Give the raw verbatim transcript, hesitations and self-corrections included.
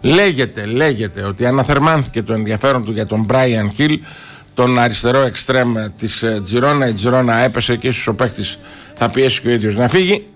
Λέγεται, λέγεται ότι αναθερμάνθηκε το ενδιαφέρον του για τον Μπράιαν Χιλ, τον αριστερό εξτρέμ της Τζιρόνα. Η Τζιρόνα έπεσε και ίσως ο παίκτης θα πιέσει και ο ίδιος να φύγει.